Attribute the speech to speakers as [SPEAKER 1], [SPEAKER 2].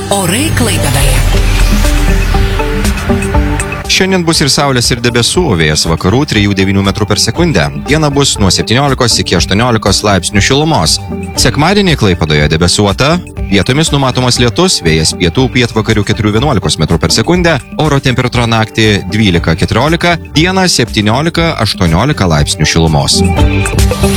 [SPEAKER 1] Orai Klaipėdoje.
[SPEAKER 2] Šiandien bus ir saulės, ir debesų, vėjas vakarų 3–9 m/s. Diena bus nuo 17 iki 18 laipsnių šilumos. Sekmadienį Klaipėdoje debesuota, vietomis numatomas lietus, vėjas pietų pietvakarių 4–11 m/s, oro temperatūra naktį 12–14, dieną 17–18 laipsnių šilumos.